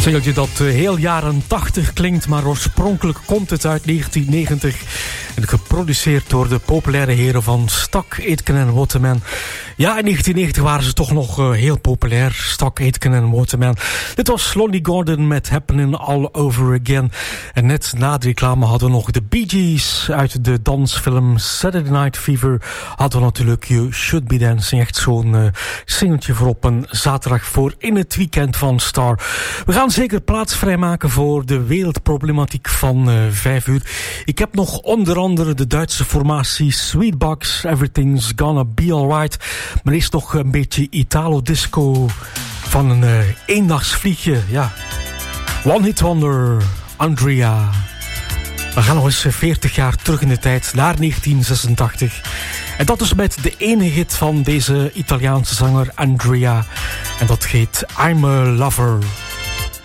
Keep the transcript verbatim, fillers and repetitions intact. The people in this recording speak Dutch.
singeltje dat heel jaren tachtig klinkt, maar oorspronkelijk komt het uit negentien negentig. En geproduceerd door de populaire heren van Stock, Aitken en Waterman. Ja, in negentien negentig waren ze toch nog uh, heel populair. Stock, Aitken en Waterman. Dit was Lonnie Gordon met Happening All Over Again. En net na de reclame hadden we nog de Bee Gees uit de dansfilm Saturday Night Fever. Hadden we natuurlijk You Should Be Dancing. Echt zo'n uh, singeltje voor op een zaterdag voor in het weekend van Star. We gaan zeker plaats vrijmaken voor de wereldproblematiek van uh, vijf uur. Ik heb nog onder andere de Duitse formatie Sweetbox, Everything's Gonna Be Alright. Maar eerst nog een beetje Italo-disco van een uh, eendagsvliegje. Ja. One Hit Wonder, Andrea. We gaan nog eens veertig jaar terug in de tijd, naar negentien zesentachtig. En dat is met de ene hit van deze Italiaanse zanger Andrea. En dat heet I'm a Lover.